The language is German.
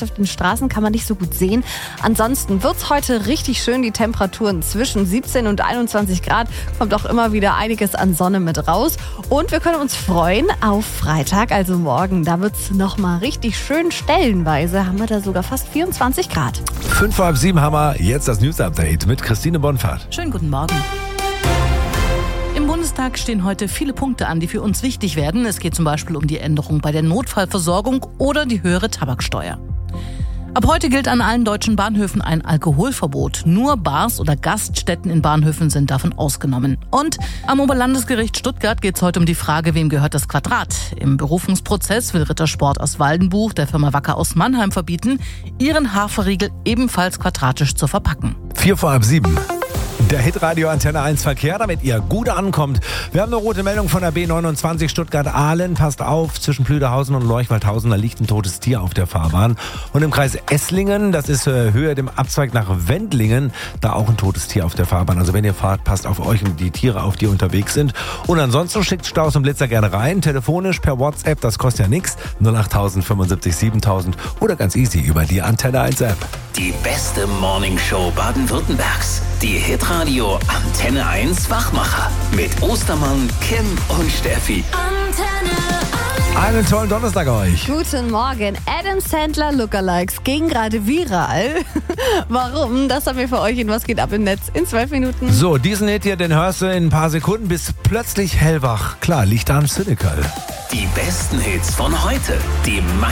Vielleicht auf den Straßen kann man nicht so gut sehen. Ansonsten wird es heute richtig schön. Die Temperaturen zwischen 17 und 21 Grad. Kommt auch immer wieder einiges an Sonne mit raus. Und wir können uns freuen auf Freitag, also morgen. Da wird es nochmal richtig schön. Stellenweise haben wir da sogar fast 24 Grad. 5:30 haben wir jetzt das News-Update mit Christine Bonfahrt. Schönen guten Morgen. Im Bundestag stehen heute viele Punkte an, die für uns wichtig werden. Es geht zum Beispiel um die Änderung bei der Notfallversorgung oder die höhere Tabaksteuer. Ab heute gilt an allen deutschen Bahnhöfen ein Alkoholverbot. Nur Bars oder Gaststätten in Bahnhöfen sind davon ausgenommen. Und am Oberlandesgericht Stuttgart geht es heute um die Frage, wem gehört das Quadrat? Im Berufungsprozess will Rittersport aus Waldenbuch der Firma Wacker aus Mannheim verbieten, ihren Haferriegel ebenfalls quadratisch zu verpacken. 7:04. Der Hitradio Antenne 1 Verkehr, damit ihr gut ankommt. Wir haben eine rote Meldung von der B29 Stuttgart-Ahlen. Passt auf, zwischen Plüderhausen und Leuchwaldhausen, da liegt ein totes Tier auf der Fahrbahn. Und im Kreis Esslingen, das ist Höhe dem Abzweig nach Wendlingen, da auch ein totes Tier auf der Fahrbahn. Also wenn ihr fahrt, passt auf euch und die Tiere auf, die unterwegs sind. Und ansonsten schickt Staus und Blitzer gerne rein. Telefonisch, per WhatsApp, das kostet ja nichts. 08000 75 7000 oder ganz easy über die Antenne 1 App. Die beste Morningshow Baden-Württembergs. Die Hitradio Antenne 1 Wachmacher. Mit Ostermann, Kim und Steffi. Einen tollen Donnerstag euch. Guten Morgen. Adam Sandler Lookalikes gehen gerade viral. Warum? Das haben wir für euch in Was geht ab im Netz in 12 Minuten. So, diesen Hit hier, den hörst du in ein paar Sekunden, bis plötzlich hellwach. Klar, liegt da am Cynical. Die besten Hits von heute. Die